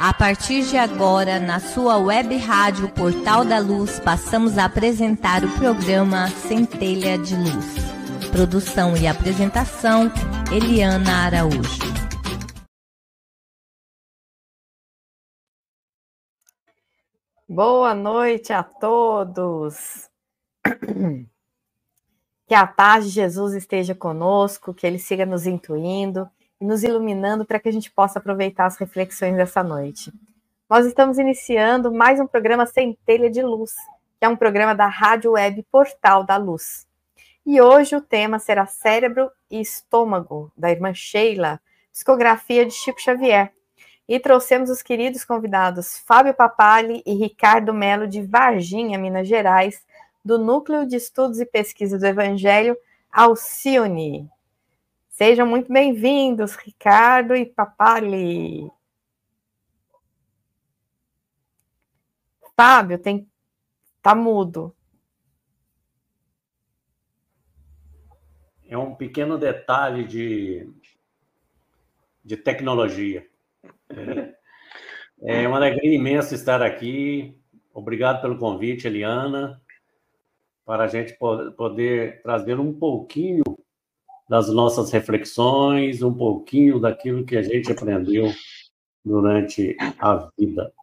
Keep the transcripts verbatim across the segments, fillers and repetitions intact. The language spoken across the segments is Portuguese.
A partir de agora, na sua web rádio Portal da Luz, passamos a apresentar o programa Centelha de Luz. Produção e apresentação, Eliana Araújo. Boa noite a todos. Que a paz de Jesus esteja conosco, que Ele siga nos intuindo e nos iluminando para que a gente possa aproveitar as reflexões dessa noite. Nós estamos iniciando mais um programa Centelha de Luz, que é um programa da Rádio Web Portal da Luz. E hoje o tema será Cérebro e Estômago, da irmã Sheila, psicografia de Chico Xavier. E trouxemos os queridos convidados Fábio Papali e Ricardo Melo, de Varginha, Minas Gerais, do Núcleo de Estudos e Pesquisa do Evangelho, Alcione. Sejam muito bem-vindos, Ricardo e Papali. Fábio, tem... tá mudo. É um pequeno detalhe de, de tecnologia. É uma alegria imensa estar aqui. Obrigado pelo convite, Eliana, para a gente poder trazer um pouquinho das nossas reflexões, um pouquinho daquilo que a gente aprendeu durante a vida.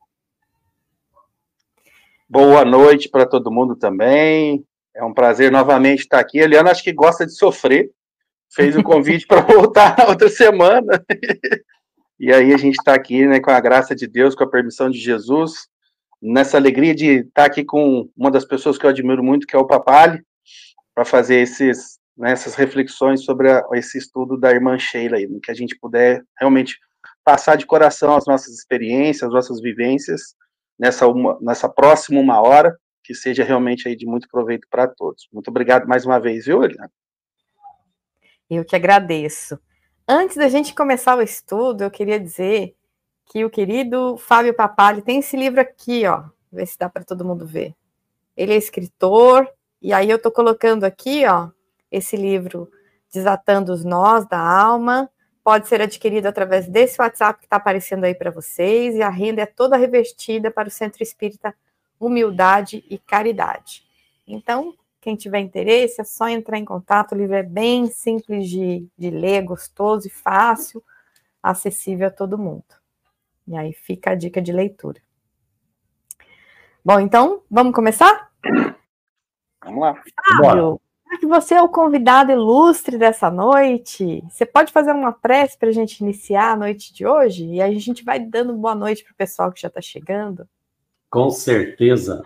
Boa noite para todo mundo também. É um prazer novamente estar aqui. A Eliana acho que gosta de sofrer. Fez o convite para voltar na outra semana. E aí a gente está aqui, né, com a graça de Deus, com a permissão de Jesus, nessa alegria de estar aqui com uma das pessoas que eu admiro muito, que é o Papali, para fazer esses, né, essas reflexões sobre a, esse estudo da irmã Sheila, aí, que a gente puder realmente passar de coração as nossas experiências, as nossas vivências, nessa, uma, nessa próxima uma hora, que seja realmente aí de muito proveito para todos. Muito obrigado mais uma vez, viu, Eliana? Eu que agradeço. Antes da gente começar o estudo, eu queria dizer que o querido Fábio Papali tem esse livro aqui, ó, ver se dá para todo mundo ver. Ele é escritor, e aí eu estou colocando aqui, ó, esse livro, Desatando os Nós da Alma, pode ser adquirido através desse WhatsApp que está aparecendo aí para vocês, e a renda é toda revestida para o Centro Espírita Humildade e Caridade. Então, quem tiver interesse, é só entrar em contato, o livro é bem simples de, de ler, gostoso e fácil, acessível a todo mundo. E aí fica a dica de leitura. Bom, então, vamos começar? Vamos lá. Fábio, já que você é o convidado ilustre dessa noite, você pode fazer uma prece para a gente iniciar a noite de hoje? E aí a gente vai dando boa noite para o pessoal que já está chegando. Com certeza.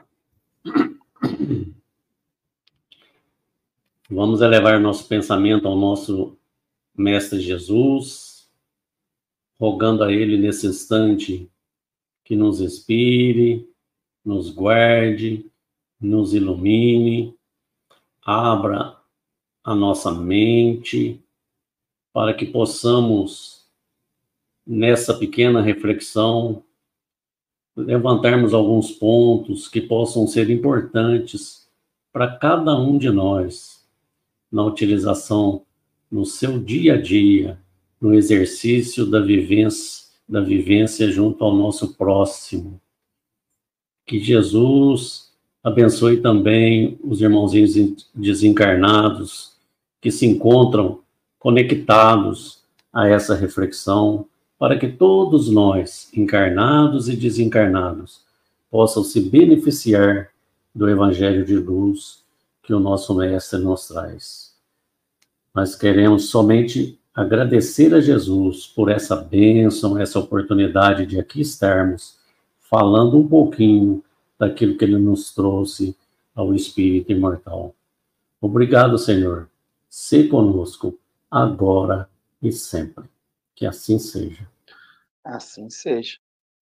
Vamos elevar nosso pensamento ao nosso Mestre Jesus, rogando a Ele nesse instante que nos inspire, nos guarde, nos ilumine, abra a nossa mente para que possamos, nessa pequena reflexão, levantarmos alguns pontos que possam ser importantes para cada um de nós, na utilização no seu dia a dia, no exercício da vivência, da vivência junto ao nosso próximo. Que Jesus abençoe também os irmãozinhos desencarnados que se encontram conectados a essa reflexão, para que todos nós, encarnados e desencarnados, possam se beneficiar do Evangelho de luz que o nosso Mestre nos traz. Nós queremos somente agradecer a Jesus por essa bênção, essa oportunidade de aqui estarmos falando um pouquinho daquilo que Ele nos trouxe ao Espírito Imortal. Obrigado, Senhor. Se conosco, agora e sempre. Que assim seja. Assim seja.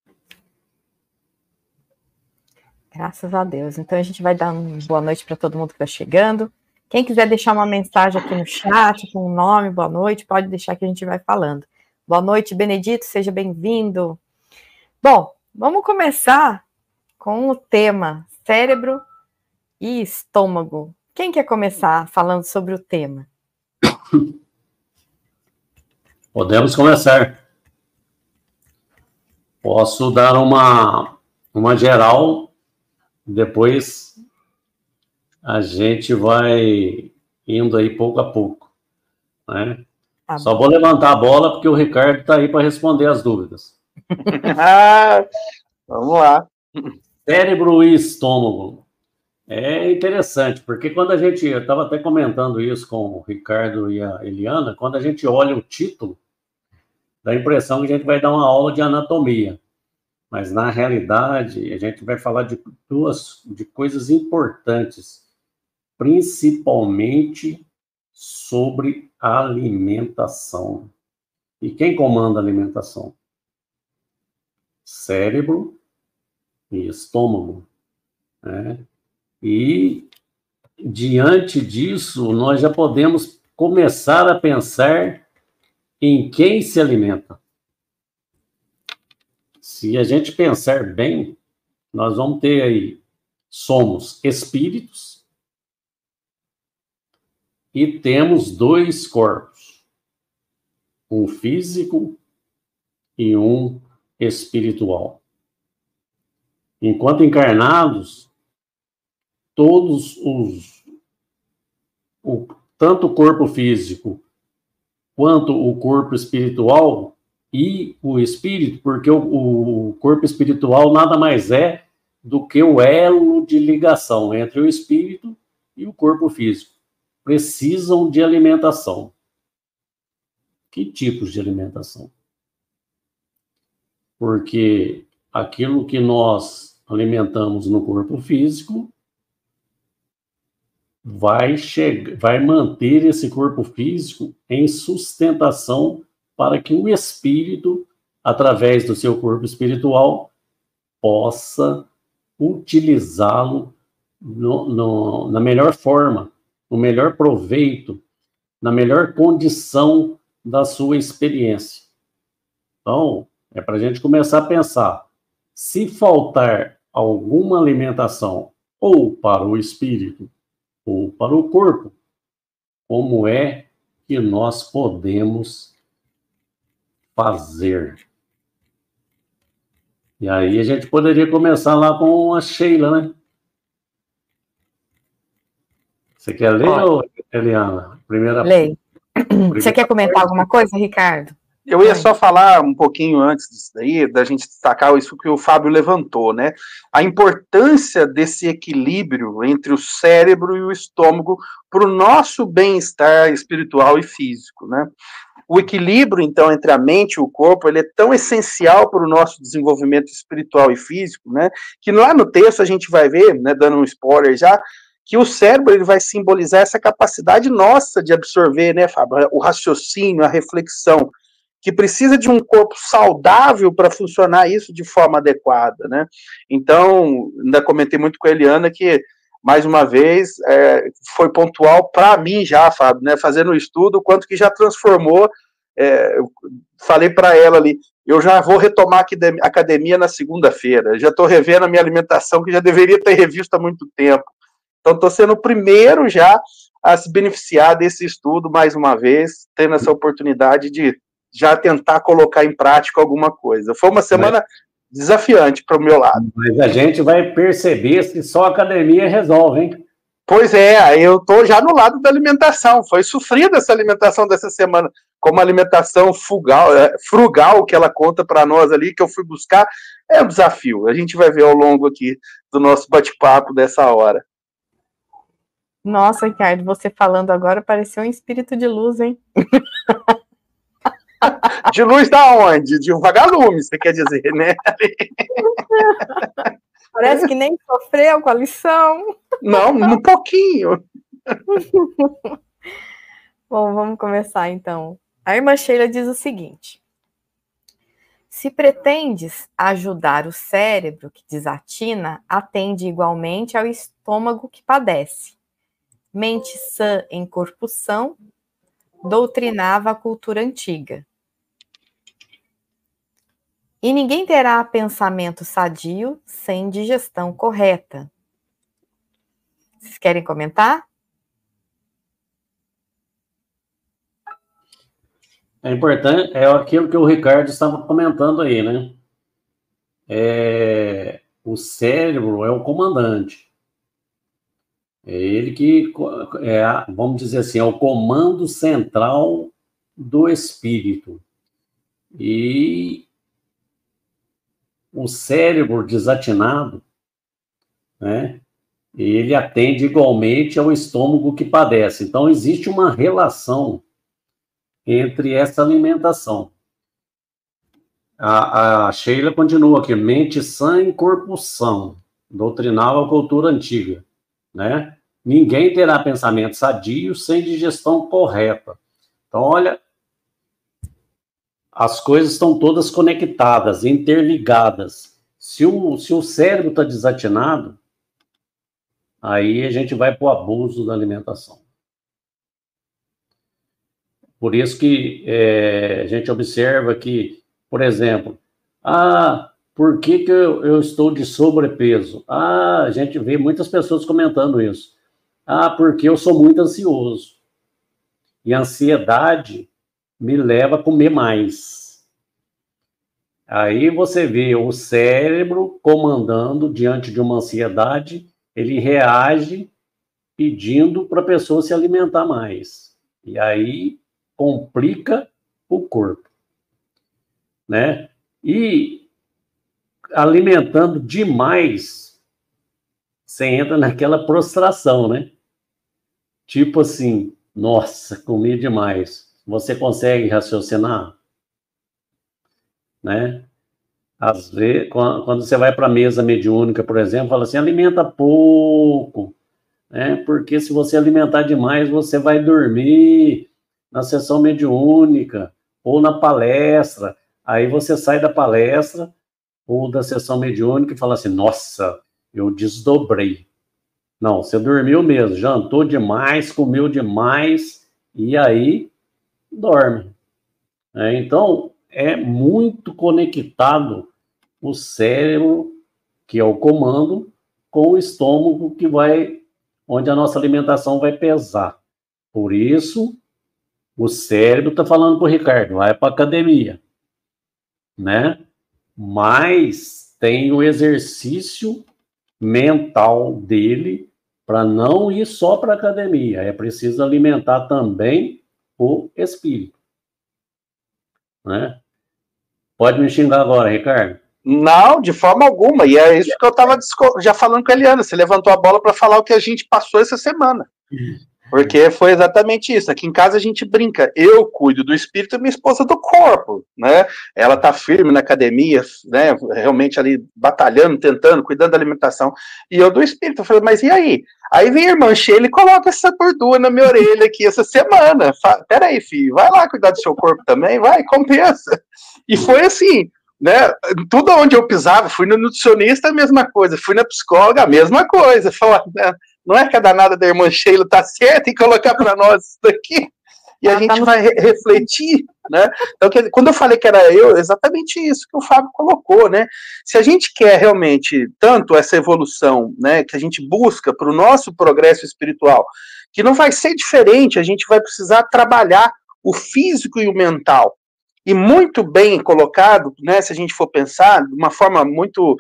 Graças a Deus. Então a gente vai dar uma boa noite para todo mundo que está chegando. Quem quiser deixar uma mensagem aqui no chat, com um nome, boa noite, pode deixar que a gente vai falando. Boa noite, Benedito, seja bem-vindo. Bom, vamos começar com o tema cérebro e estômago. Quem quer começar falando sobre o tema? Podemos começar. Posso dar uma, uma geral, depois a gente vai indo aí pouco a pouco, né? Tá. Só vou levantar a bola porque o Ricardo está aí para responder as dúvidas. Ah, vamos lá. Cérebro e estômago. É interessante, porque quando a gente, eu estava até comentando isso com o Ricardo e a Eliana, quando a gente olha o título, dá a impressão que a gente vai dar uma aula de anatomia. Mas, na realidade, a gente vai falar de duas de coisas importantes, principalmente sobre alimentação. E quem comanda a alimentação? Cérebro e estômago, né? E, diante disso, nós já podemos começar a pensar em quem se alimenta. Se a gente pensar bem, nós vamos ter aí, somos espíritos e temos dois corpos, um físico e um espiritual. Enquanto encarnados, todos os, o, tanto o corpo físico quanto o corpo espiritual e o espírito, porque o, o corpo espiritual nada mais é do que o elo de ligação entre o espírito e o corpo físico. Precisam de alimentação. Que tipos de alimentação? Porque aquilo que nós alimentamos no corpo físico vai, chegar, vai manter esse corpo físico em sustentação para que o espírito, através do seu corpo espiritual, possa utilizá-lo no, no, na melhor forma, no melhor proveito, na melhor condição da sua experiência. Então, é para a gente começar a pensar, se faltar alguma alimentação ou para o espírito ou para o corpo, como é que nós podemos fazer? E aí a gente poderia começar lá com a Sheila, né? Você quer ler, ou, Eliana? Primeira... Lei. Primeira... Você quer comentar alguma coisa, Ricardo? Eu ia só falar um pouquinho antes disso daí, da gente destacar isso que o Fábio levantou, né? A importância desse equilíbrio entre o cérebro e o estômago para o nosso bem-estar espiritual e físico, né? O equilíbrio, então, entre a mente e o corpo, ele é tão essencial para o nosso desenvolvimento espiritual e físico, né? Que lá no texto a gente vai ver, né, dando um spoiler já, que o cérebro ele vai simbolizar essa capacidade nossa de absorver, né, Fábio? O raciocínio, a reflexão, que precisa de um corpo saudável para funcionar isso de forma adequada, né? Então, ainda comentei muito com a Eliana que, mais uma vez, é, foi pontual para mim já, Fábio, né? Fazendo o estudo, o quanto que já transformou. É, eu falei para ela ali, eu já vou retomar a academia na segunda-feira, já estou revendo a minha alimentação, que já deveria ter revisto há muito tempo. Então, estou sendo o primeiro já a se beneficiar desse estudo, mais uma vez, tendo essa oportunidade de já tentar colocar em prática alguma coisa. Foi uma semana mas, desafiante para o meu lado. Mas a gente vai perceber se só a academia resolve, hein? Pois é, eu estou já no lado da alimentação. Foi sofrida essa alimentação dessa semana, como uma alimentação frugal, frugal que ela conta para nós ali, que eu fui buscar. É um desafio. A gente vai ver ao longo aqui do nosso bate-papo dessa hora. Nossa, Ricardo, você falando agora pareceu um espírito de luz, hein? De luz da onde? De um vagalume, você quer dizer, né? Parece que nem sofreu com a lição. Não, um pouquinho. Bom, vamos começar então. A irmã Sheila diz o seguinte: se pretendes ajudar o cérebro que desatina, atende igualmente ao estômago que padece. Mente sã em corpo são, doutrinava a cultura antiga. E ninguém terá pensamento sadio sem digestão correta. Vocês querem comentar? É importante, é aquilo que o Ricardo estava comentando aí, né? é, o cérebro é o comandante. É ele que, é, vamos dizer assim, é o comando central do espírito. E o cérebro desatinado, né, ele atende igualmente ao estômago que padece. Então, existe uma relação entre essa alimentação. A, a Sheila continua aqui, mente sã em corpo são, doutrinal a cultura antiga, né? Ninguém terá pensamento sadio sem digestão correta. Então, olha, as coisas estão todas conectadas, interligadas. Se o, se o cérebro está desatinado, aí a gente vai para o abuso da alimentação. Por isso que é, a gente observa que, por exemplo, ah, por que, que eu, eu estou de sobrepeso? Ah, a gente vê muitas pessoas comentando isso. Ah, porque eu sou muito ansioso. E a ansiedade me leva a comer mais. Aí você vê o cérebro comandando diante de uma ansiedade, ele reage pedindo para a pessoa se alimentar mais. E aí complica o corpo, né? E alimentando demais, você entra naquela prostração, né? Tipo assim, nossa, comi demais. Você consegue raciocinar? Né? Às vezes, quando você vai para a mesa mediúnica, por exemplo, fala assim, alimenta pouco, né? Porque se você alimentar demais, você vai dormir na sessão mediúnica ou na palestra. Aí você sai da palestra ou da sessão mediúnica e fala assim, nossa, eu desdobrei. Não, você dormiu mesmo, jantou demais, comeu demais, e aí dorme. É, então, é muito conectado o cérebro, que é o comando, com o estômago, que vai, onde a nossa alimentação vai pesar. Por isso, o cérebro está falando para o Ricardo, vai para a academia, né? Mas tem o exercício mental dele para não ir só para a academia. É preciso alimentar também o espírito, né? Pode me xingar agora, Ricardo? Não, de forma alguma. E é isso que eu estava já falando com a Eliana. Você levantou a bola para falar o que a gente passou essa semana. Porque foi exatamente isso. Aqui em casa a gente brinca. Eu cuido do espírito e minha esposa do corpo, né? Ela tá firme na academia, né? Realmente ali batalhando, tentando, cuidando da alimentação. E eu do espírito. Eu falei, mas e aí? Aí vem a irmã Sheila e coloca essa gordura na minha orelha aqui essa semana. Fala, peraí, filho, vai lá cuidar do seu corpo também, vai, compensa. E foi assim, né? Tudo onde eu pisava, fui no nutricionista, a mesma coisa. Fui na psicóloga, a mesma coisa. Falei, né? Não é que a danada da irmã Sheila tá certa e colocar para nós isso daqui, e a ah, gente tá no... vai re refletir, né? Então, que, quando eu falei que era eu, exatamente isso que o Fábio colocou, né? Se a gente quer realmente tanto essa evolução, né, que a gente busca para o nosso progresso espiritual, que não vai ser diferente, a gente vai precisar trabalhar o físico e o mental. E muito bem colocado, né, se a gente for pensar, de uma forma muito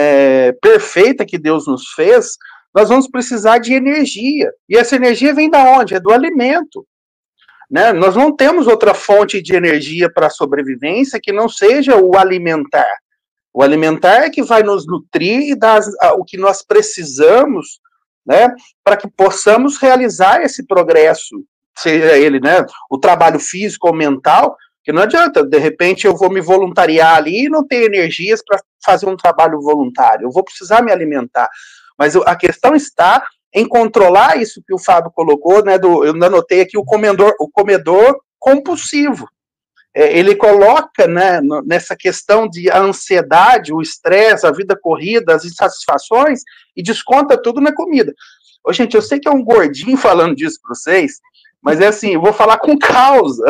é, perfeita que Deus nos fez, nós vamos precisar de energia. E essa energia vem da onde? É do alimento. Né? Nós não temos outra fonte de energia para a sobrevivência que não seja o alimentar. O alimentar é que vai nos nutrir e dar o que nós precisamos, né, para que possamos realizar esse progresso, seja ele, né, o trabalho físico ou mental, que não adianta, de repente eu vou me voluntariar ali e não ter energias para fazer um trabalho voluntário. Eu vou precisar me alimentar. Mas a questão está em controlar isso que o Fábio colocou, né? Do, eu anotei aqui o comedor, o comedor compulsivo. É, ele coloca, né, nessa questão de a ansiedade, o estresse, a vida corrida, as insatisfações, e desconta tudo na comida. Ô, gente, eu sei que é um gordinho falando disso para vocês, mas é assim, eu vou falar com causa.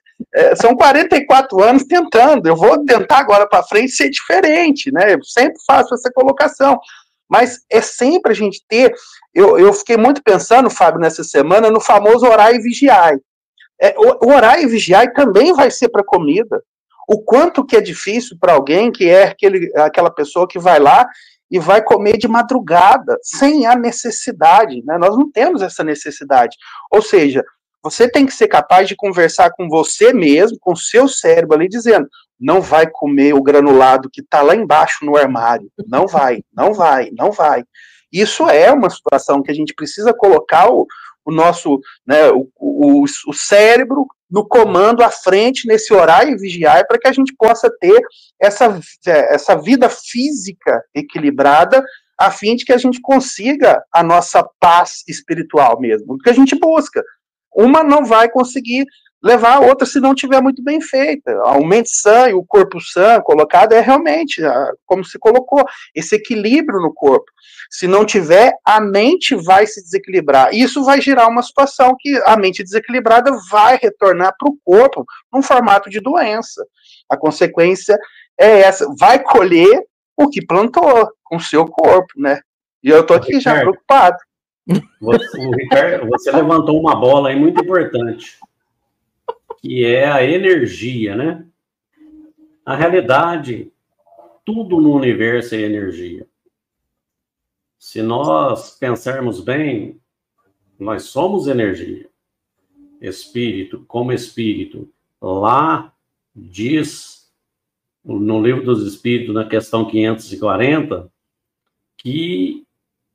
É, são quarenta e quatro anos tentando, eu vou tentar agora para frente ser diferente, né? Eu sempre faço essa colocação. Mas é sempre a gente ter... Eu, eu fiquei muito pensando, Fábio, nessa semana, no famoso orar e vigiar. É, o, o orar e vigiar também vai ser para comida. O quanto que é difícil para alguém que é aquele, aquela pessoa que vai lá e vai comer de madrugada, sem a necessidade, né? Nós não temos essa necessidade. Ou seja, você tem que ser capaz de conversar com você mesmo, com o seu cérebro ali, dizendo, não vai comer o granulado que está lá embaixo no armário. Não vai, não vai, não vai. Isso é uma situação que a gente precisa colocar o, o nosso, né, o, o, o cérebro no comando à frente, nesse orar e vigiar, para que a gente possa ter essa, essa vida física equilibrada, a fim de que a gente consiga a nossa paz espiritual mesmo, o que a gente busca. Uma não vai conseguir levar a outra se não tiver muito bem feita. A mente sã e o corpo sã colocado é realmente, como se colocou, esse equilíbrio no corpo. Se não tiver, a mente vai se desequilibrar. E isso vai gerar uma situação que a mente desequilibrada vai retornar para o corpo num formato de doença. A consequência é essa. Vai colher o que plantou com o seu corpo, né? E eu estou aqui já preocupado. Você, o Ricardo, você levantou uma bola aí muito importante, que é a energia, né? Na realidade, tudo no universo é energia. Se nós pensarmos bem, nós somos energia. Espírito, como espírito. Lá diz, no Livro dos Espíritos, na questão quinhentos e quarenta, que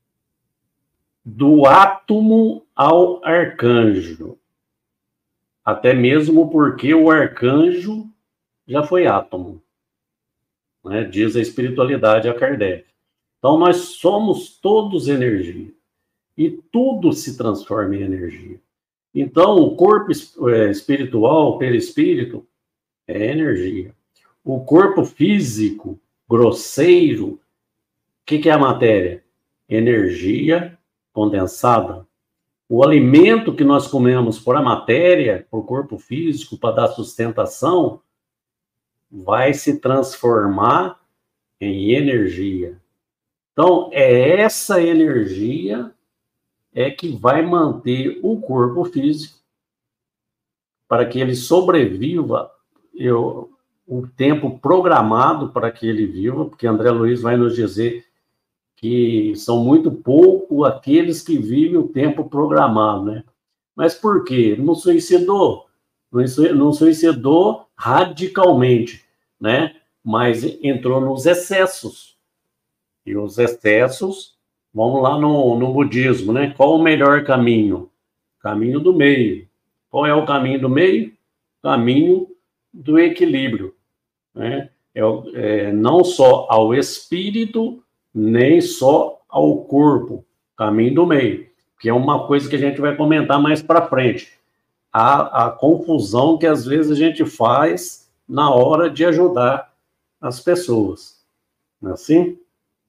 do átomo ao arcanjo. Até mesmo porque o arcanjo já foi átomo, né? Diz a espiritualidade a Kardec. Então, nós somos todos energia. E tudo se transforma em energia. Então, o corpo espiritual, perispírito, é energia. O corpo físico, grosseiro, o que, que é a matéria? Energia condensada. O alimento que nós comemos por a matéria, por corpo físico, para dar sustentação, vai se transformar em energia. Então, é essa energia é que vai manter o corpo físico para que ele sobreviva eu, o tempo programado para que ele viva, porque André Luiz vai nos dizer que são muito pouco aqueles que vivem o tempo programado, né? Mas por quê? Não suicidou, não suicidou radicalmente, né? Mas entrou nos excessos. E os excessos, vamos lá no, no budismo, né? Qual o melhor caminho? Caminho do meio. Qual é o caminho do meio? Caminho do equilíbrio, né? É, é, não só ao espírito, nem só ao corpo. Caminho do meio. Que é uma coisa que a gente vai comentar mais para frente. A, a confusão que às vezes a gente faz na hora de ajudar as pessoas. Não é assim?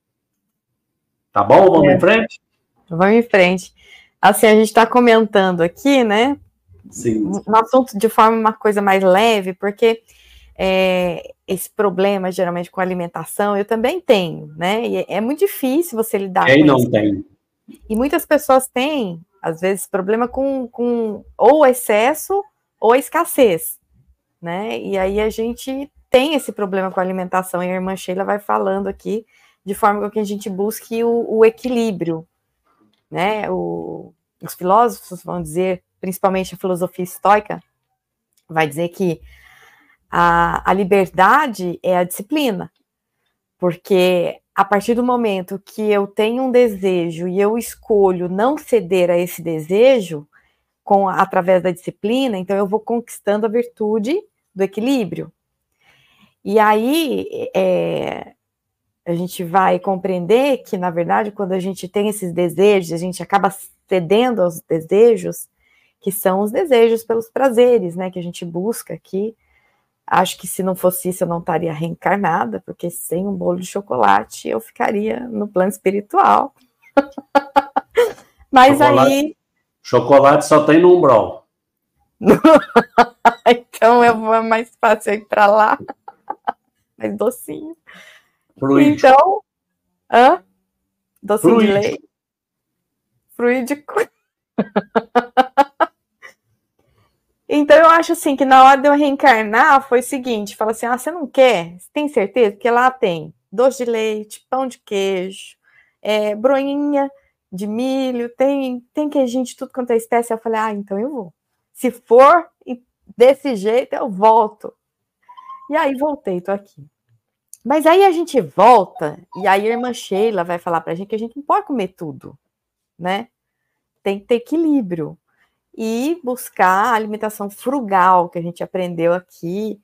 Tá bom? Vamos é. em frente? Vamos em frente. Assim, a gente está comentando aqui, né? Sim. Um assunto de forma, uma coisa mais leve, porque é, esse problema, geralmente, com alimentação, eu também tenho, né? E é muito difícil você lidar Quem com não isso. tem? E muitas pessoas têm, às vezes, problema com, com ou excesso ou escassez, né? E aí a gente tem esse problema com a alimentação, e a irmã Sheila vai falando aqui, de forma que a gente busque o, o equilíbrio, né? O, os filósofos vão dizer, principalmente a filosofia estoica, vai dizer que a, a liberdade é a disciplina, porque a partir do momento que eu tenho um desejo e eu escolho não ceder a esse desejo com, através da disciplina, então eu vou conquistando a virtude do equilíbrio. E aí, é, a gente vai compreender que, na verdade, quando a gente tem esses desejos, a gente acaba cedendo aos desejos, que são os desejos pelos prazeres, né, que a gente busca aqui. Acho que se não fosse isso, eu não estaria reencarnada, porque sem um bolo de chocolate, eu ficaria no plano espiritual. Mas chocolate, aí... Chocolate só tem no umbral. Então eu vou mais fácil ir para lá. Mais docinho. Fluídico. Então, hã? Docinho Fluídico. de leite. Fluídico. Então eu acho assim que na hora de eu reencarnar foi o seguinte, fala assim, ah, você não quer? Você tem certeza? Porque lá tem doce de leite, pão de queijo, é, broinha de milho, tem, tem queijinho de tudo quanto é espécie. Eu falei, ah, então eu vou. Se for desse jeito, eu volto. E aí voltei, tô aqui. Mas aí a gente volta, e aí a irmã Sheila vai falar pra gente que a gente não pode comer tudo, né? Tem que ter equilíbrio. E buscar a alimentação frugal, que a gente aprendeu aqui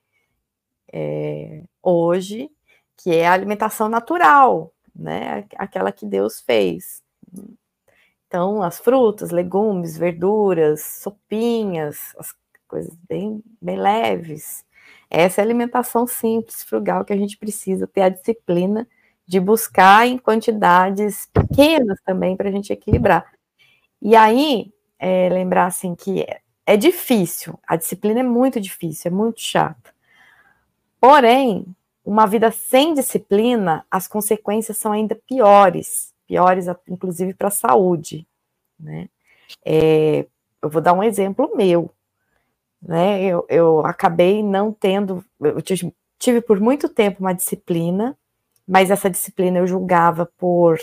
é, hoje, que é a alimentação natural, né? Aquela que Deus fez. Então, as frutas, legumes, verduras, sopinhas, as coisas bem, bem leves. Essa é a alimentação simples, frugal, que a gente precisa ter a disciplina de buscar em quantidades pequenas também para a gente equilibrar. E aí, é, lembrar assim que é, é difícil, a disciplina é muito difícil, é muito chata. Porém, uma vida sem disciplina, as consequências são ainda piores, piores inclusive para a saúde, né? É, eu vou dar um exemplo meu, né? Eu, eu acabei não tendo, eu tive, tive por muito tempo uma disciplina, mas essa disciplina eu julgava por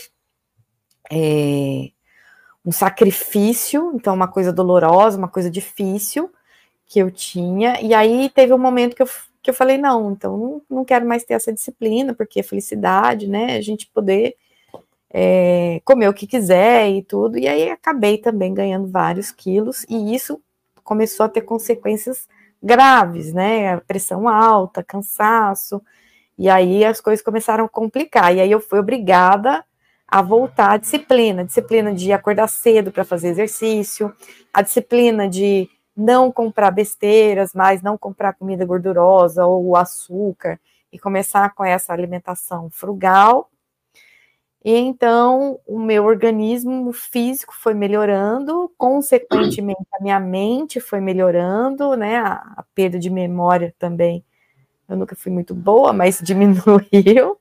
é, um sacrifício, então uma coisa dolorosa, uma coisa difícil que eu tinha, e aí teve um momento que eu, que eu falei, não, então não, não quero mais ter essa disciplina, porque é felicidade, né, a gente poder é, comer o que quiser e tudo, e aí acabei também ganhando vários quilos, e isso começou a ter consequências graves, né, pressão alta, cansaço, e aí as coisas começaram a complicar, e aí eu fui obrigada a voltar à disciplina, a disciplina de acordar cedo para fazer exercício, a disciplina de não comprar besteiras, mas não comprar comida gordurosa ou açúcar, e começar com essa alimentação frugal. E então o meu organismo físico foi melhorando, consequentemente a minha mente foi melhorando, né? A, a perda de memória também, eu nunca fui muito boa, mas diminuiu.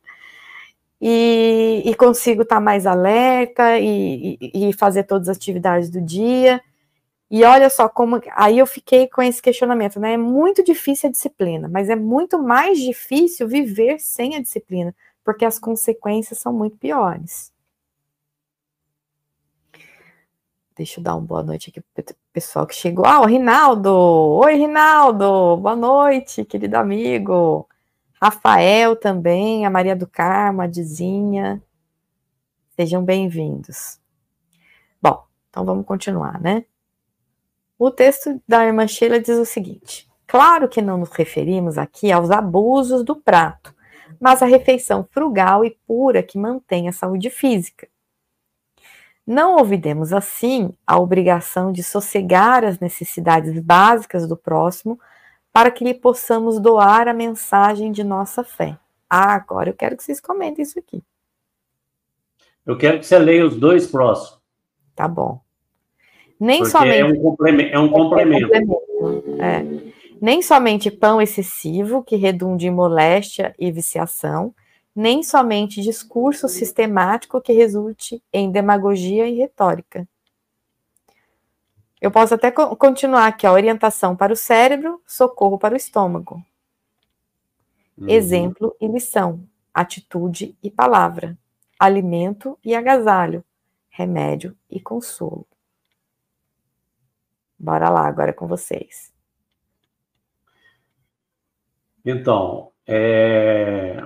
E, e consigo estar mais alerta e, e, e fazer todas as atividades do dia. E olha só como... Aí eu fiquei com esse questionamento, né? É muito difícil a disciplina, mas é muito mais difícil viver sem a disciplina, porque as consequências são muito piores. Deixa eu dar uma boa noite aqui para o pessoal que chegou. Ah, o Rinaldo! Oi, Rinaldo! Boa noite, querido amigo! Rafael também, a Maria do Carmo, a Dizinha. Sejam bem-vindos. Bom, então vamos continuar, né? O texto da irmã Sheila diz o seguinte: claro que não nos referimos aqui aos abusos do prato, mas à refeição frugal e pura que mantém a saúde física. Não olvidemos, assim, a obrigação de sossegar as necessidades básicas do próximo para que lhe possamos doar a mensagem de nossa fé. Ah, agora eu quero que vocês comentem isso aqui. Eu quero que você leia os dois próximos. Tá bom. Nem Porque somente... é um complemento. É um complemento. É um complemento. É. Nem somente pão excessivo, que redunde em moléstia e viciação, nem somente discurso sistemático que resulte em demagogia e retórica. Eu posso até continuar aqui, a orientação para o cérebro, socorro para o estômago. Uhum. Exemplo e lição, atitude e palavra, alimento e agasalho, remédio e consolo. Bora lá, agora é com vocês. Então, é...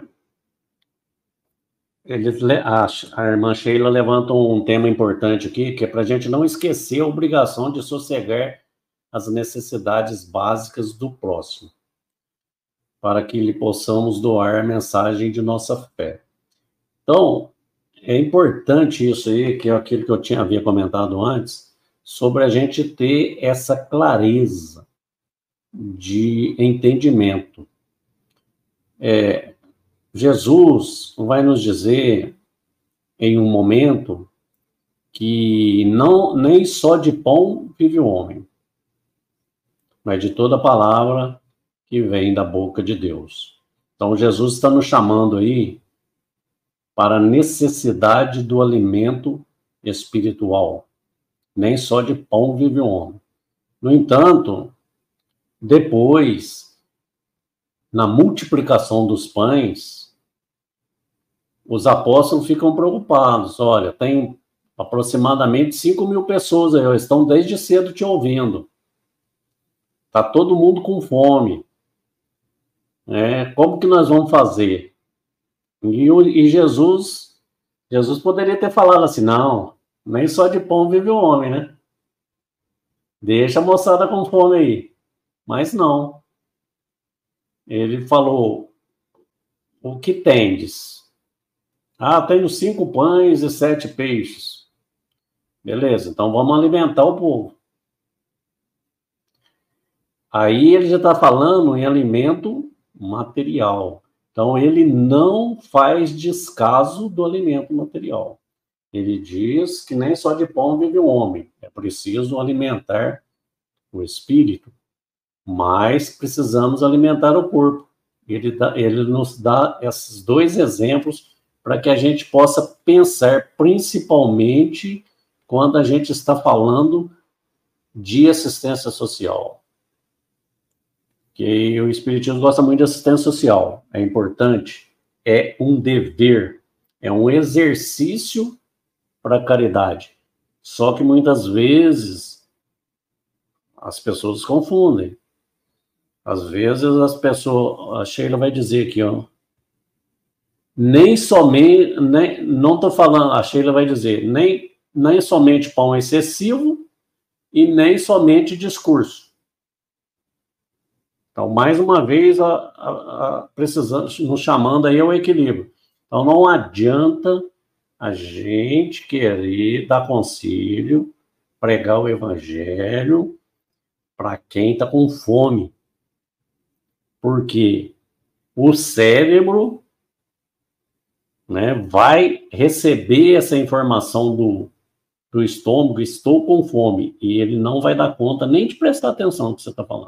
Eles, a, a irmã Sheila levanta um tema importante aqui, que é para a gente não esquecer a obrigação de sossegar as necessidades básicas do próximo, para que lhe possamos doar a mensagem de nossa fé. Então, é importante isso aí, que é aquilo que eu tinha, havia comentado antes, sobre a gente ter essa clareza de entendimento. É, Jesus vai nos dizer, em um momento, que não, nem só de pão vive o homem, mas de toda palavra que vem da boca de Deus. Então, Jesus está nos chamando aí para a necessidade do alimento espiritual. Nem só de pão vive o homem. No entanto, Depois, na multiplicação dos pães, os apóstolos ficam preocupados. Olha, tem aproximadamente cinco mil pessoas aí, estão desde cedo te ouvindo. Está todo mundo com fome. É, como que nós vamos fazer? E, e Jesus, Jesus poderia ter falado assim, não, nem só de pão vive o homem, né? Deixa a moçada com fome aí. Mas não. Ele falou, o que tendes? Ah, tenho cinco pães e sete peixes. Beleza, então vamos alimentar o povo. Aí ele já está falando em alimento material. Então ele não faz descaso do alimento material. Ele diz que nem só de pão vive o homem. É preciso alimentar o espírito, mas precisamos alimentar o corpo. Ele, dá, ele nos dá esses dois exemplos para que a gente possa pensar, principalmente quando a gente está falando de assistência social. Que o Espiritismo gosta muito de assistência social. É importante, é um dever, é um exercício para a caridade. Só que muitas vezes as pessoas confundem. Às vezes as pessoas, a Sheila vai dizer aqui, ó, nem somente, nem, não estou falando, a Sheila vai dizer, nem, nem somente pão excessivo e nem somente discurso. Então, mais uma vez, a, a, a, precisamos, nos chamando aí ao equilíbrio. Então, não adianta a gente querer dar conselho, pregar o evangelho para quem está com fome. Porque o cérebro, né, vai receber essa informação do, do estômago, estou com fome, e ele não vai dar conta nem de prestar atenção no que você está falando.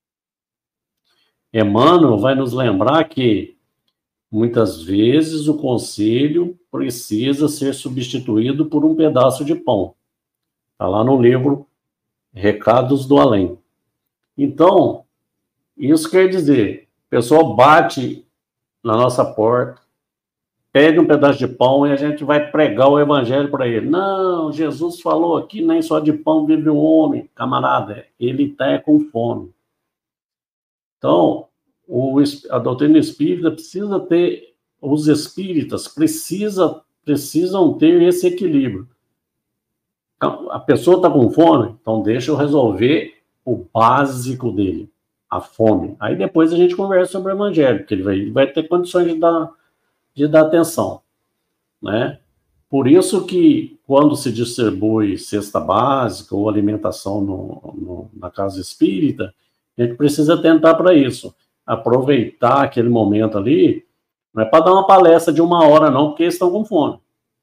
Emmanuel vai nos lembrar que, muitas vezes, o conselho precisa ser substituído por um pedaço de pão. Está lá no livro Recados do Além. Então, isso quer dizer, o pessoal bate na nossa porta, pede um pedaço de pão e a gente vai pregar o evangelho para ele. Não, Jesus falou aqui, nem só de pão vive o homem. Camarada, ele está com fome. Então, o, a doutrina espírita precisa ter, os espíritas precisa, precisam ter esse equilíbrio. A pessoa está com fome, então deixa eu resolver o básico dele, a fome. Aí depois a gente conversa sobre o evangelho, porque ele vai, ele vai ter condições de dar, de dar atenção, né? Por isso que quando se distribui cesta básica ou alimentação no, no, na casa espírita, a gente precisa tentar para isso. Aproveitar aquele momento ali, não é para dar uma palestra de uma hora não, porque eles estão com fome.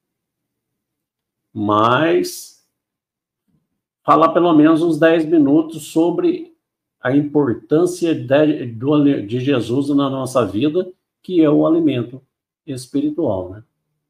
Mas falar pelo menos uns dez minutos sobre a importância de, do, de Jesus na nossa vida, que é o alimento espiritual, né?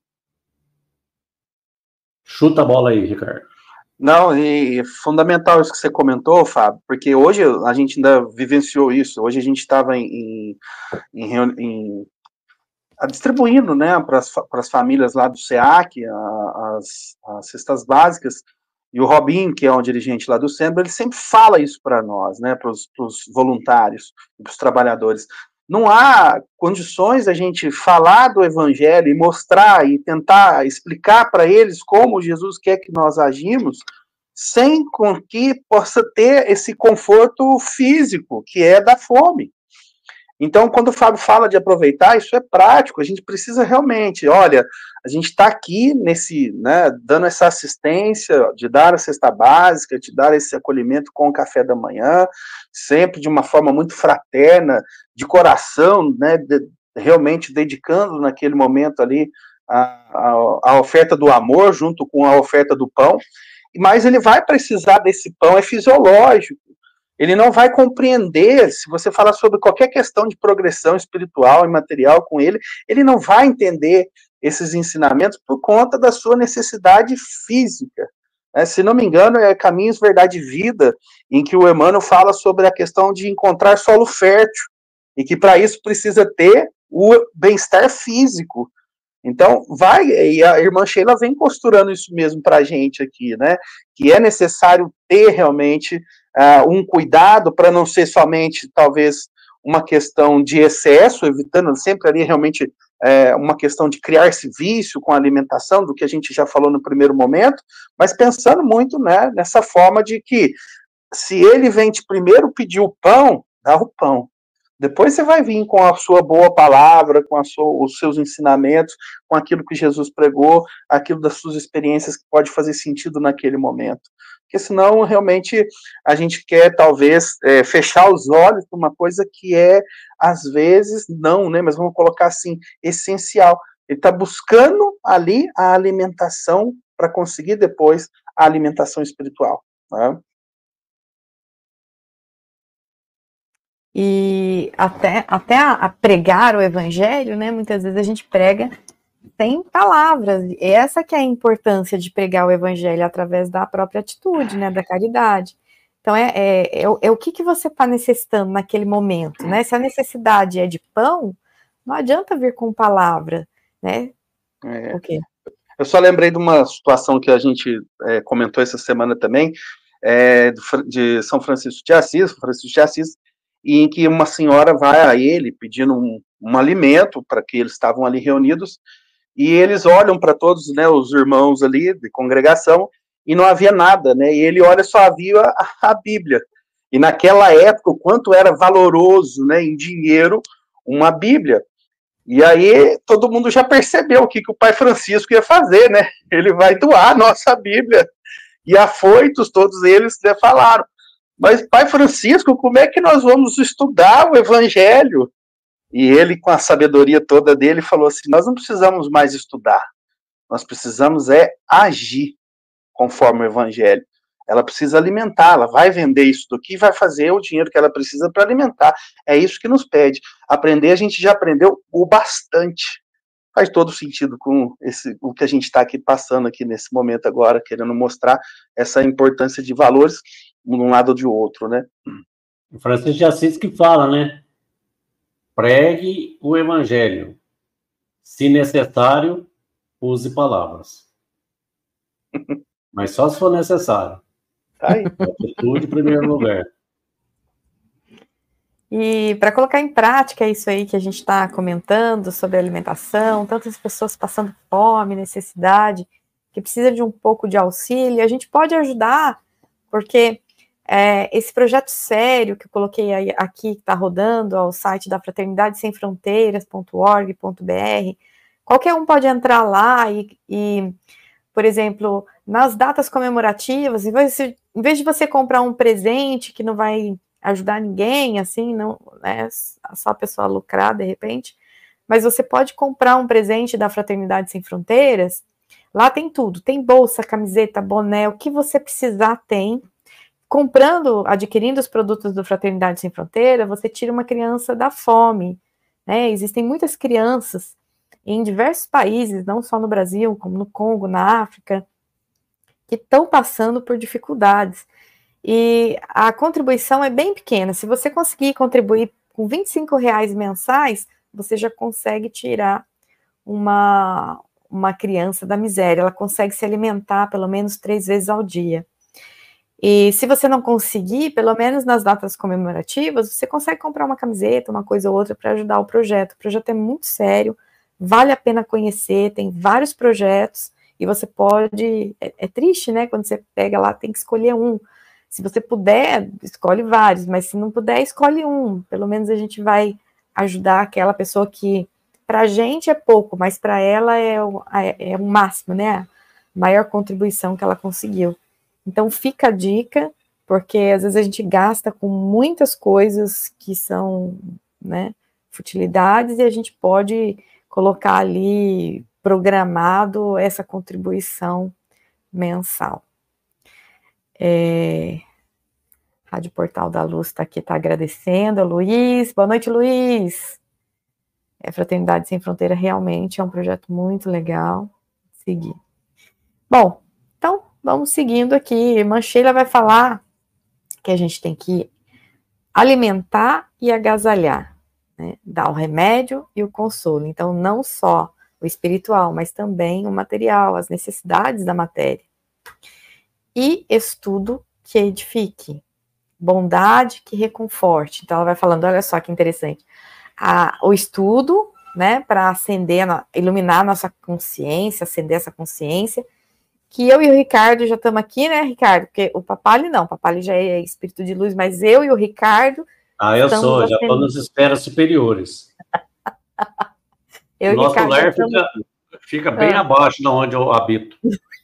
Chuta a bola aí, Ricardo. Não, e é fundamental isso que você comentou, Fábio, porque hoje a gente ainda vivenciou isso. Hoje a gente estava em, em, em, em distribuindo, né, para as famílias lá do SEAC, a, as, as cestas básicas, e o Robin, que é um dirigente lá do SEMBRA, ele sempre fala isso para nós, né, para os voluntários, para os trabalhadores. Não há condições a gente falar do evangelho e mostrar e tentar explicar para eles como Jesus quer que nós agimos, sem com que possa ter esse conforto físico, que é da fome. Então, quando o Fábio fala de aproveitar, isso é prático, a gente precisa realmente, olha, a gente está aqui nesse, né, dando essa assistência, de dar a cesta básica, de dar esse acolhimento com o café da manhã, sempre de uma forma muito fraterna, de coração, né, de, realmente dedicando naquele momento ali a, a, a oferta do amor junto com a oferta do pão, mas ele vai precisar desse pão, é fisiológico. Ele não vai compreender, se você falar sobre qualquer questão de progressão espiritual e material com ele, ele não vai entender esses ensinamentos por conta da sua necessidade física, É, se não me engano, é Caminhos, Verdade e Vida, em que o Emmanuel fala sobre a questão de encontrar solo fértil, e que para isso precisa ter o bem-estar físico. Então, vai, e a irmã Sheila vem costurando isso mesmo para a gente aqui, né? Que é necessário ter realmente uh, um cuidado para não ser somente, talvez, uma questão de excesso, evitando sempre ali realmente é, uma questão de criar esse vício com a alimentação, do que a gente já falou no primeiro momento, mas pensando muito, né, nessa forma de que se ele vem te primeiro pedir o pão, dá o pão. Depois você vai vir com a sua boa palavra, com a sua, os seus ensinamentos, com aquilo que Jesus pregou, aquilo das suas experiências que pode fazer sentido naquele momento. Porque senão, realmente, a gente quer, talvez, é, fechar os olhos para uma coisa que é, às vezes, não, né? Mas vamos colocar assim, essencial. Ele está buscando ali a alimentação para conseguir depois a alimentação espiritual, né? E até, até a, a pregar o evangelho, né? Muitas vezes a gente prega sem palavras. E essa que é a importância de pregar o evangelho através da própria atitude, né? Da caridade. Então, é, é, é, é o que, que você está necessitando naquele momento, né? Se a necessidade é de pão, não adianta vir com palavra, né? É. O quê? Eu só lembrei de uma situação que a gente é, comentou essa semana também, é, de São Francisco de Assis, Francisco de Assis, em que uma senhora vai a ele pedindo um, um alimento, para que eles estavam ali reunidos, e eles olham para todos, né, os irmãos ali de congregação, e não havia nada, né, e ele olha, só havia a, a Bíblia. E naquela época, o quanto era valoroso, né, em dinheiro, uma Bíblia. E aí todo mundo já percebeu o que, que o pai Francisco ia fazer, né? Ele vai doar a nossa Bíblia. E afoitos, todos eles já falaram. Mas, pai Francisco, como é que nós vamos estudar o Evangelho? E ele, com a sabedoria toda dele, falou assim, nós não precisamos mais estudar. Nós precisamos é agir conforme o Evangelho. Ela precisa alimentar, ela vai vender isso daqui e vai fazer o dinheiro que ela precisa para alimentar. É isso que nos pede. Aprender, a gente já aprendeu o bastante. Faz todo sentido com esse, o que a gente está aqui passando aqui nesse momento agora, querendo mostrar essa importância de valores de um lado ou de outro, né? O Francisco de Assis que fala, né? Pregue o evangelho. Se necessário, use palavras. Mas só se for necessário. Tá aí. Atitude em primeiro lugar. E para colocar em prática isso aí que a gente está comentando sobre alimentação, tantas pessoas passando fome, necessidade, que precisa de um pouco de auxílio, a gente pode ajudar, porque é, esse projeto sério que eu coloquei aí, aqui, que está rodando ao site da fraternidade sem fronteiras ponto org ponto br, qualquer um pode entrar lá e, e por exemplo, nas datas comemorativas, em vez, de, em vez de você comprar um presente que não vai ajudar ninguém, assim, não, né, só a pessoa lucrar de repente, mas você pode comprar um presente da Fraternidade Sem Fronteiras, lá tem tudo, tem bolsa, camiseta, boné, o que você precisar tem. Comprando, adquirindo os produtos do Fraternidade Sem Fronteira, você tira uma criança da fome, né, existem muitas crianças em diversos países, não só no Brasil, como no Congo, na África, que estão passando por dificuldades. E a contribuição é bem pequena. Se você conseguir contribuir com vinte e cinco reais mensais, você já consegue tirar uma, uma criança da miséria. Ela consegue se alimentar pelo menos três vezes ao dia. E se você não conseguir, pelo menos nas datas comemorativas, você consegue comprar uma camiseta, uma coisa ou outra para ajudar o projeto. O projeto é muito sério, vale a pena conhecer, tem vários projetos, e você pode... É, é triste, né? Quando você pega lá, tem que escolher um. Se você puder, escolhe vários, mas se não puder, escolhe um. Pelo menos a gente vai ajudar aquela pessoa que, para a gente é pouco, mas para ela é o, é, é o máximo, né? A maior contribuição que ela conseguiu. Então fica a dica, porque às vezes a gente gasta com muitas coisas que são, né, futilidades, e a gente pode colocar ali programado essa contribuição mensal. É, Rádio Portal da Luz está aqui, está agradecendo, a Luiz, boa noite, Luiz. É, Fraternidade Sem Fronteira realmente é um projeto muito legal, seguir. Bom, então, vamos seguindo aqui. Irmã Sheila vai falar que a gente tem que alimentar e agasalhar, né? Dar o remédio e o consolo. Então, não só o espiritual, mas também o material, as necessidades da matéria. E estudo que edifique, bondade que reconforte. Então, ela vai falando, olha só que interessante, a, o estudo, né, para acender, iluminar a nossa consciência, acender essa consciência, que eu e o Ricardo já estamos aqui, né, Ricardo? Porque o Papali não, o Papali já é espírito de luz, mas eu e o Ricardo... Ah, eu sou, já estou nas esferas superiores. eu Nosso Ricardo, lar estamos... fica, fica bem ah. abaixo de onde eu habito.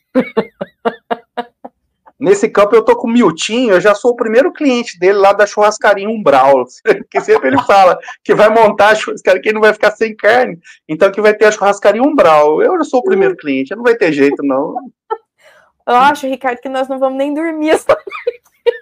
Nesse campo eu tô com o Miltinho, eu já sou o primeiro cliente dele lá da churrascaria Umbral, que sempre ele fala que vai montar a churrascaria, que ele não vai ficar sem carne, então que vai ter a churrascaria Umbral. Eu já sou o primeiro cliente, não vai ter jeito, não. Eu acho, Ricardo, que nós não vamos nem dormir essa noite.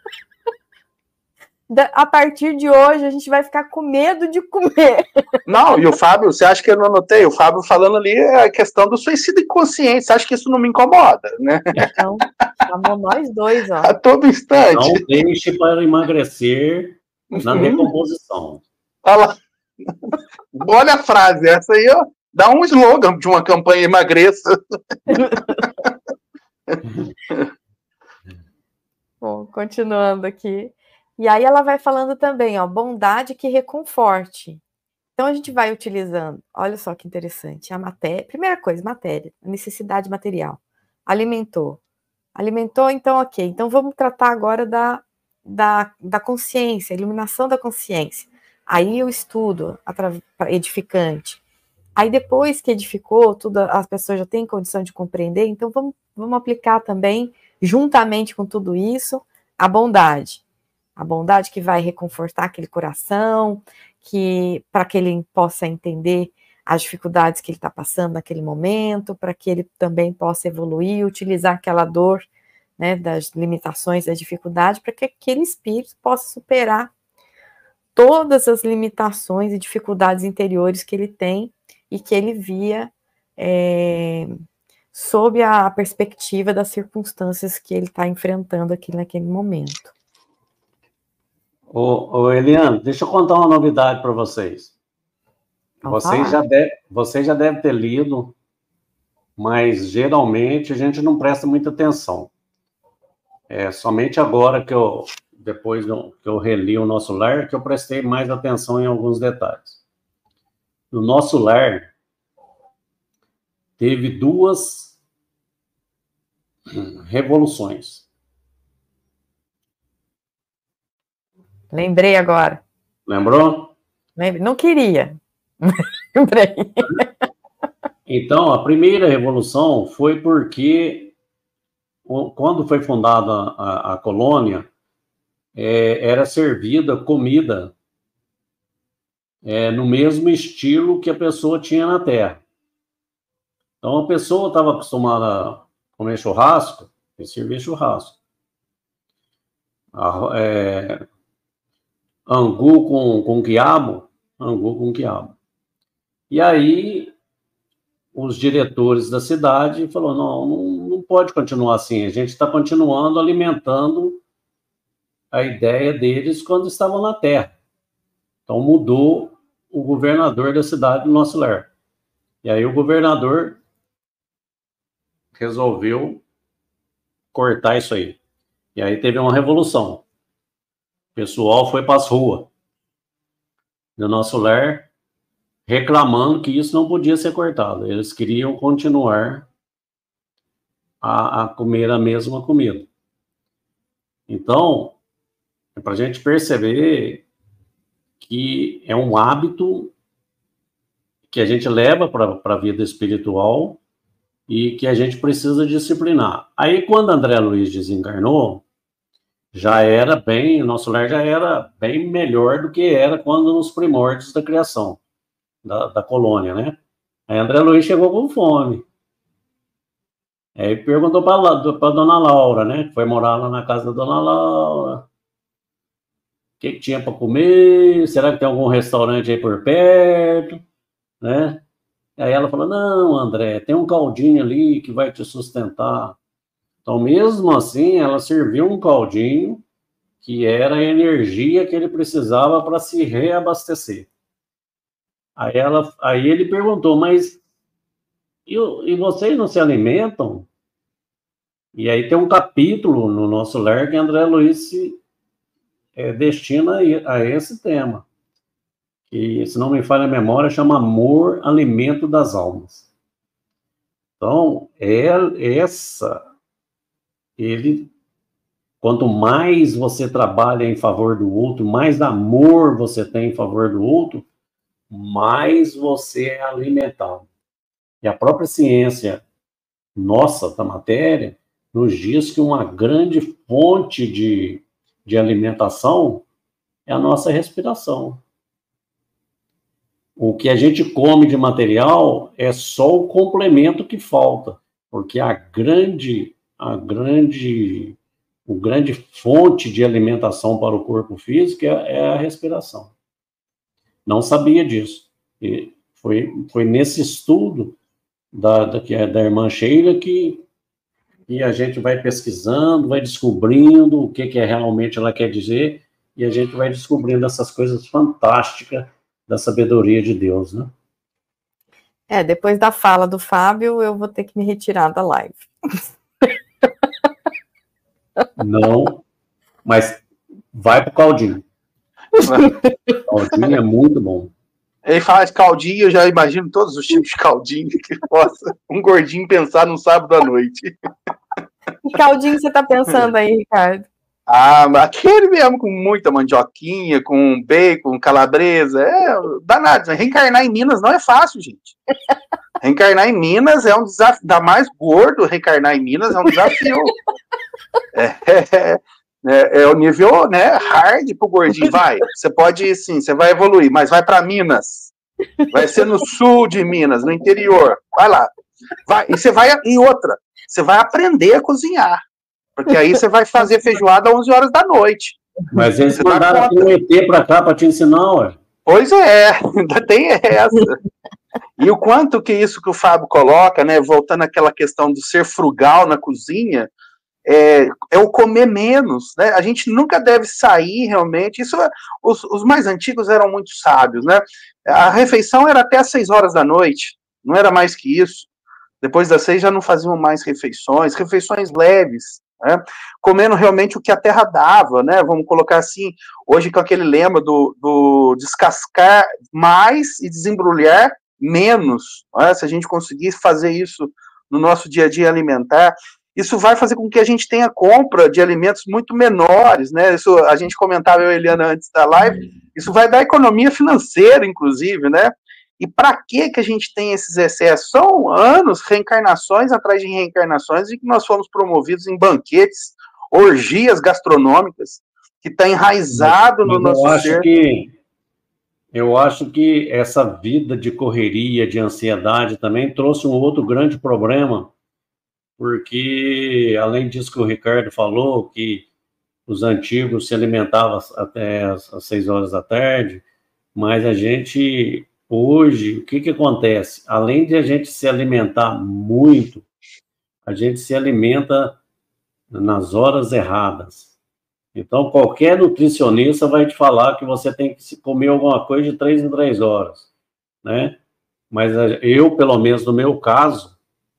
A partir de hoje, a gente vai ficar com medo de comer. Não, e o Fábio, você acha que eu não anotei? O Fábio falando ali a questão do suicídio inconsciente. Você acha que isso não me incomoda, né? Então, chamou nós dois, ó. A todo instante. Não deixe para emagrecer na uhum. decomposição. Olha lá. Olha a frase, essa aí, ó. Dá um slogan de uma campanha emagreça. Bom, continuando aqui. E aí ela vai falando também, ó, bondade que reconforte. Então a gente vai utilizando, olha só que interessante, a matéria, primeira coisa, matéria, a necessidade material. Alimentou. Alimentou, então ok. Então vamos tratar agora da, da, da consciência, iluminação da consciência. Aí eu estudo, edificante. Aí depois que edificou, tudo, as pessoas já têm condição de compreender, então vamos, vamos aplicar também, juntamente com tudo isso, a bondade. A bondade que vai reconfortar aquele coração, que para que ele possa entender as dificuldades que ele está passando naquele momento, para que ele também possa evoluir, utilizar aquela dor, né, das limitações, da dificuldade, para que aquele espírito possa superar todas as limitações e dificuldades interiores que ele tem e que ele via é, sob a perspectiva das circunstâncias que ele está enfrentando aqui naquele momento. Ô, ô Eliane, deixa eu contar uma novidade para vocês. Vocês já, deve, vocês já devem ter lido, mas geralmente a gente não presta muita atenção. É somente agora que eu, depois que eu reli o nosso lar, que eu prestei mais atenção em alguns detalhes. No nosso lar, teve duas revoluções. Lembrei agora. Lembrou? Lembrei. Não queria. Lembrei. Então, a primeira revolução foi porque, quando foi fundada a, a colônia, é, era servida comida é, no mesmo estilo que a pessoa tinha na Terra. Então, a pessoa estava acostumada a comer churrasco e servir churrasco. A, é, angu com, com quiabo, angu com quiabo. E aí, os diretores da cidade falaram, não, não, não pode continuar assim, a gente está continuando alimentando a ideia deles quando estavam na Terra. Então, mudou o governador da cidade do nosso lar. E aí, o governador resolveu cortar isso aí. E aí, teve uma revolução. O pessoal foi para as ruas do nosso lar reclamando que isso não podia ser cortado. Eles queriam continuar a, a comer a mesma comida. Então, é para a gente perceber que é um hábito que a gente leva para a vida espiritual e que a gente precisa disciplinar. Aí, quando André Luiz desencarnou, já era bem, o nosso lar já era bem melhor do que era quando nos primórdios da criação, da, da colônia, né? Aí André Luiz chegou com fome. Aí perguntou para a dona Laura, né? Foi morar lá na casa da dona Laura. O que, que tinha para comer? Será que tem algum restaurante aí por perto? Né? Aí ela falou, não, André, tem um caldinho ali que vai te sustentar. Então, mesmo assim, ela serviu um caldinho que era a energia que ele precisava para se reabastecer. Aí, ela, aí ele perguntou, mas e, e vocês não se alimentam? E aí tem um capítulo no nosso lar que André Luiz se é, destina a esse tema, que, se não me falha a memória, chama Amor, Alimento das Almas. Então, é, essa, ele, quanto mais você trabalha em favor do outro, mais amor você tem em favor do outro, mais você é alimentado. E a própria ciência nossa da matéria nos diz que uma grande fonte de, de alimentação é a nossa respiração. O que a gente come de material é só o complemento que falta, porque a grande, a grande, o grande fonte de alimentação para o corpo físico é, é a respiração. Não sabia disso. E foi, foi nesse estudo da, da, da irmã Sheila que, que a gente vai pesquisando, vai descobrindo o que, que é realmente ela quer dizer, e a gente vai descobrindo essas coisas fantásticas da sabedoria de Deus, né? É, depois da fala do Fábio, eu vou ter que me retirar da live. Não, mas vai pro caldinho. Caldinho é muito bom. Ele fala de caldinho, eu já imagino todos os tipos de caldinho que possa um gordinho pensar num sábado à noite. Que caldinho você tá pensando aí, Ricardo? Ah, aquele mesmo com muita mandioquinha, com bacon, calabresa, é danado. Reencarnar em Minas não é fácil, gente. Reencarnar em Minas é um desafio, ainda mais gordo, reencarnar em Minas é um desafio. É, é, é, é o nível, né, hard pro gordinho. Vai, você pode, sim, você vai evoluir, mas vai para Minas. Vai ser no sul de Minas, no interior. Vai lá. Vai, e você vai, e outra, você vai aprender a cozinhar. Porque aí você vai fazer feijoada às onze horas da noite. Mas eles mandaram aqui um E T para cá para te ensinar, ué. Pois é, ainda tem essa. E o quanto que isso que o Fábio coloca, né, voltando àquela questão do ser frugal na cozinha, é, é o comer menos, né? A gente nunca deve sair realmente. Isso, os, os mais antigos eram muito sábios, né? A refeição era até às seis horas da noite, não era mais que isso. Depois das seis já não faziam mais refeições, refeições leves. Né? Comendo realmente o que a terra dava, né? Vamos colocar assim, hoje com aquele lema do, do descascar mais e desembrulhar menos, né? Se a gente conseguir fazer isso no nosso dia a dia alimentar, isso vai fazer com que a gente tenha compra de alimentos muito menores, né? Isso a gente comentava, eu e a Eliana, antes da live, isso vai dar economia financeira, inclusive, né? E para que que a gente tem esses excessos? São anos, reencarnações atrás de reencarnações, e que nós fomos promovidos em banquetes, orgias gastronômicas, que está enraizado no nosso eu acho ser. Que, eu acho que essa vida de correria, de ansiedade também trouxe um outro grande problema, porque, além disso que o Ricardo falou, que os antigos se alimentavam até as, as seis horas da tarde, mas a gente... Hoje, o que que acontece? Além de a gente se alimentar muito, a gente se alimenta nas horas erradas. Então, qualquer nutricionista vai te falar que você tem que comer alguma coisa de três em três horas, né? Mas eu, pelo menos no meu caso,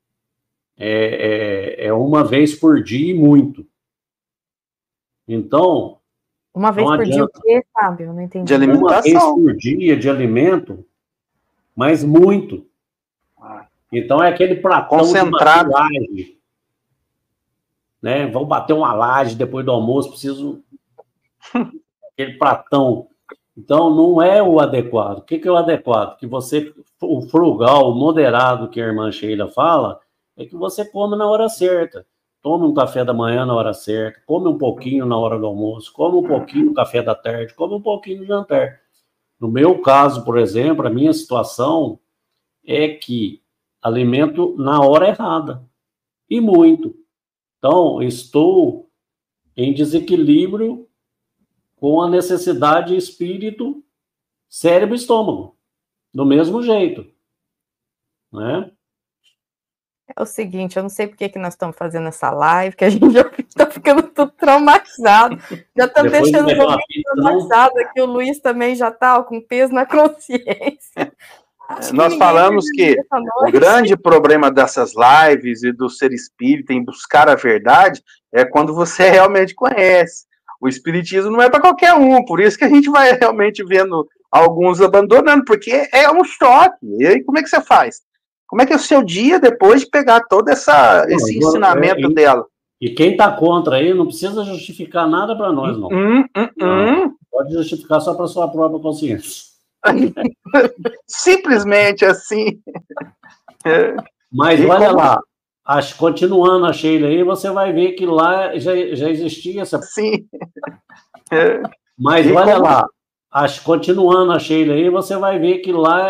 é, é, é uma vez por dia e muito. Então... Uma vez por dia o quê, Fábio? Não entendi. De alimentação. Uma vez por dia de alimento, mas muito. Então é aquele pratão concentrado. De laje, né? Vamos bater uma laje depois do almoço, preciso aquele pratão. Então não é o adequado. O que que é o adequado? Que você, o frugal, o moderado que a irmã Sheila fala, é que você come na hora certa. Tome um café da manhã na hora certa, come um pouquinho na hora do almoço, come um pouquinho no café da tarde, come um pouquinho no jantar. No meu caso, por exemplo, a minha situação é que alimento na hora errada, e muito. Então, estou em desequilíbrio com a necessidade espírito, cérebro e estômago, do mesmo jeito, né? É o seguinte, eu não sei por que, que nós estamos fazendo essa live, que a gente já está ficando tudo traumatizado. Já estamos deixando o momento traumatizado aqui. O Luiz também já está com peso na consciência. Acho Nós que falamos que o grande problema dessas lives e do ser espírita em buscar a verdade é quando você realmente conhece. O espiritismo não é para qualquer um, por isso que a gente vai realmente vendo alguns abandonando, porque é um choque. E aí, como é que você faz? Como é que é o seu dia depois de pegar todo essa, não, esse ensinamento é, e, dela? E quem está contra aí não precisa justificar nada para nós, não. Hum, hum, não. Hum. Pode justificar só para sua própria consciência. Simplesmente assim. É. Mas e olha como... lá, as, continuando a Sheila aí, você vai ver que lá já, já existia essa... Sim. É. Mas e olha como... lá, as, continuando a Sheila aí, você vai ver que lá